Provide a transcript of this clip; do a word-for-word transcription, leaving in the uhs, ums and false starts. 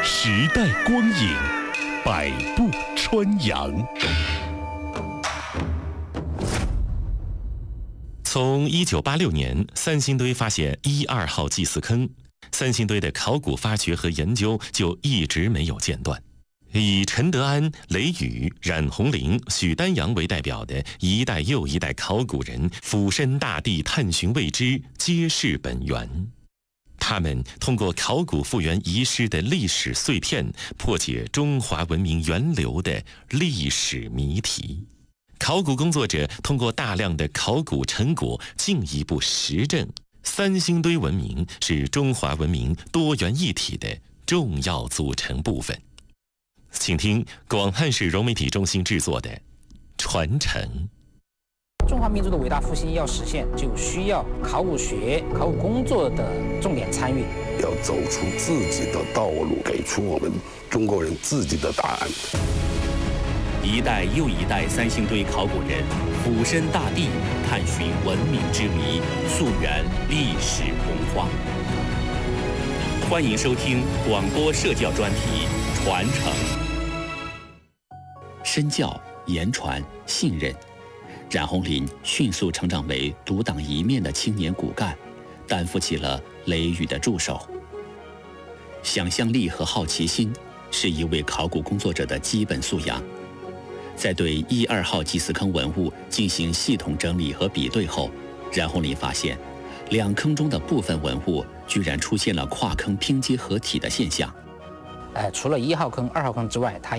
时代光影，百步穿杨。从一九八六年三星堆发现一二号祭祀坑，三星堆的考古发掘和研究就一直没有间断。以陈德安、雷雨、冉红林、许丹阳为代表的一代又一代考古人俯身大地探寻未知，揭示本源。他们通过考古复原遗失的历史碎片，破解中华文明源流的历史谜题。考古工作者通过大量的考古成果进一步实证，三星堆文明是中华文明多元一体的重要组成部分。请听广汉市融媒体中心制作的《传承》。 中华民族的伟大复兴要实现，就需要考古学、考古工作的重点参与， 要走出自己的道路，给出我们中国人自己的答案。 一代又一代三星堆考古人俯身大地，探寻文明之谜，溯源历史洪荒。欢迎收听广播社教专题《传承》。身教、言传、信任，冉红林迅速成长为独当一面的青年骨干，担负起了雷雨的助手。想象力和好奇心是一位考古工作者的基本素养。在对一二号祭祀坑文物进行系统整理和比对后，冉红林发现，两坑中的部分文物居然出现了跨坑拼接合体的现象。 呃，除了一号坑、二号坑之外，它